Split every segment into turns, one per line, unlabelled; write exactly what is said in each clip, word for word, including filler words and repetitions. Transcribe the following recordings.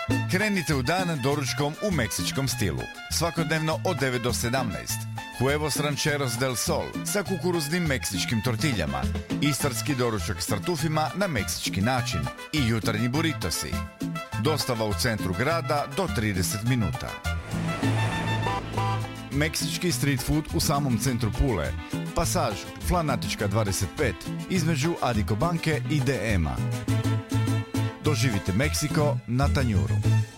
Krenite u dan doručkom u meksičkom stilu. Svakodnevno od devet do sedamnaest. Huevos rancheros del sol sa kukuruznim meksičkim tortiljama. Istarski doručak s tartufima na meksički način. I jutarnji burritosi. Dostava u centru grada do trideset minuta. Meksički street food u samom centru Pule. Pasaž Flanatička dvadeset pet između Adiko banke i D M-a. Doživite Meksiko na tanjuru.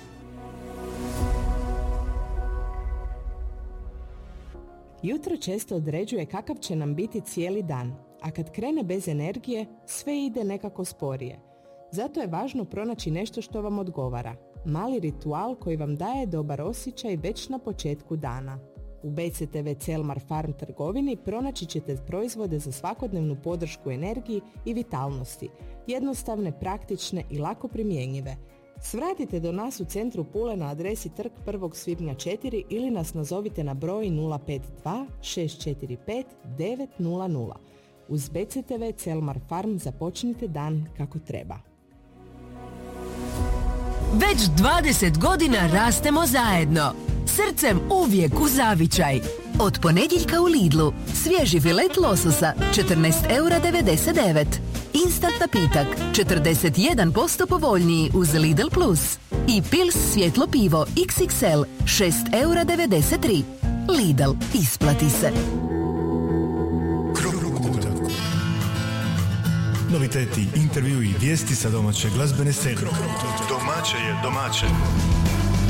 Jutro često određuje kakav će nam biti cijeli dan, a kad krene bez energije, sve ide nekako sporije. Zato je važno pronaći nešto što vam odgovara. Mali ritual koji vam daje dobar osjećaj već na početku dana. U B C T V Celmar Farm trgovini pronaći ćete proizvode za svakodnevnu podršku energiji i vitalnosti. Jednostavne, praktične i lako primjenjive. Svratite do nas u centru Pule na adresi Trg prvog svibnja četiri ili nas nazovite na broj nula pet dva šest četiri pet devet nula nula. Uz B C T V Celmar Farm započnite dan kako treba.
Već dvadeset godina rastemo zajedno. Srcem uvijek u zavičaj. Od ponedjeljka u Lidlu. Svježi filet lososa četrnaest eura devedeset devet. Instant napitak četrdeset jedan posto povoljniji uz Lidl Plus. I Pils svjetlo pivo iks iks el šest eura devedeset tri. Lidl, isplati se.
Noviteti, intervju i vijesti sa domaće glazbene scene. Domaće je domaće.